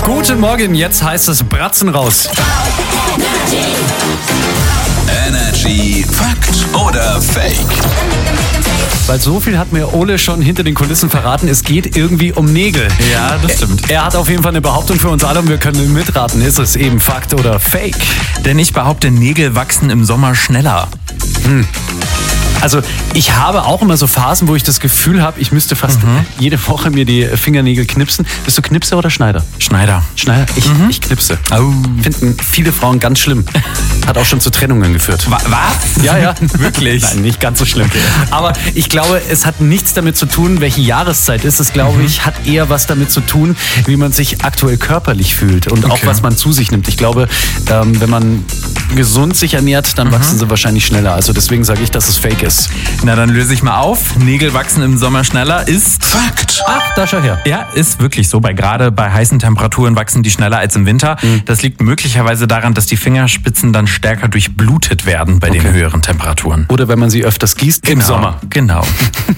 Guten Morgen, jetzt heißt es Bratzen raus. Energy Fakt oder Fake? Weil so viel hat mir Ole schon hinter den Kulissen verraten, es geht irgendwie um Nägel. Ja, das stimmt. Er hat auf jeden Fall eine Behauptung für uns alle und wir können mitraten. Ist es eben Fakt oder Fake? Denn ich behaupte, Nägel wachsen im Sommer schneller. Also ich habe auch immer so Phasen, wo ich das Gefühl habe, ich müsste fast jede Woche mir die Fingernägel knipsen. Bist du Knipser oder Schneider? Schneider. Schneider? Ich knipse. Oh. Finden viele Frauen ganz schlimm. Hat auch schon zu Trennungen geführt. Was? Ja. Wirklich? Nein, nicht ganz so schlimm. Okay. Aber ich glaube, es hat nichts damit zu tun, welche Jahreszeit ist. Es, glaube ich, hat eher was damit zu tun, wie man sich aktuell körperlich fühlt und auch was man zu sich nimmt. Ich glaube, wenn man gesund sich ernährt, dann wachsen sie wahrscheinlich schneller. Also deswegen sage ich, dass es fake ist. Na, dann löse ich mal auf. Nägel wachsen im Sommer schneller ist... Fakt. Ach, da schau her. Ja, ist wirklich so. Gerade bei heißen Temperaturen wachsen die schneller als im Winter. Das liegt möglicherweise daran, dass die Fingerspitzen dann stärker durchblutet werden bei den höheren Temperaturen. Oder wenn man sie öfters gießt im Sommer. Genau.